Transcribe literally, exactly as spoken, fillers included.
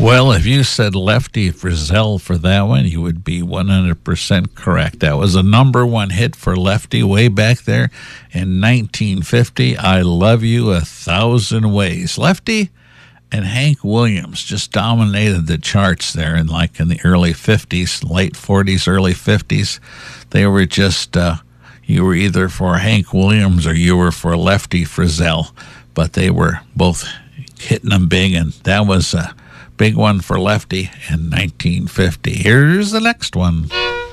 Well, if you said Lefty Frizzell for that one, you would be one hundred percent correct. That was a number one hit for Lefty way back there in nineteen fifty. I Love You a Thousand Ways. Lefty and Hank Williams just dominated the charts there in like in the early fifties, late forties, early fifties. They were just, uh, you were either for Hank Williams or you were for Lefty Frizzell, but they were both hitting them big, and that was a big one for Lefty in nineteen fifty. Here's the next one.